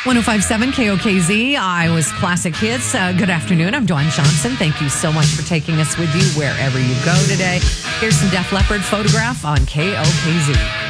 1057 KOKZ, Iowa's Classic Hits. Good afternoon. I'm Dawn Johnson. Thank you so much for taking us with you wherever you go today. Here's some Def Leppard Photograph on KOKZ.